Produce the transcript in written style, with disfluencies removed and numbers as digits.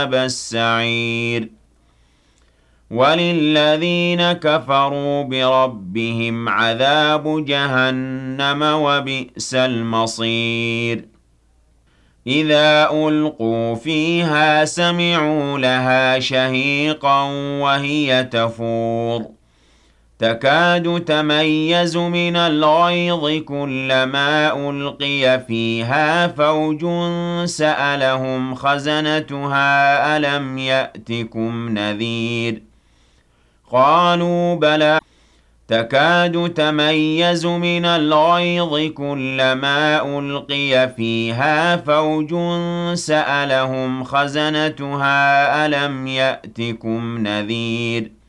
السعير وللذين كفروا بربهم عذاب جهنم وبئس المصير إذا ألقوا فيها سمعوا لها شهيقا وهي تفور تكاد تميز من الغيظ كلما ألقي فيها فوج سألهم خزنتها ألم يأتكم نذير قالوا بلى تكاد تميز من الغيظ كلما ألقي فيها فوج سألهم خزنتها ألم يأتكم نذير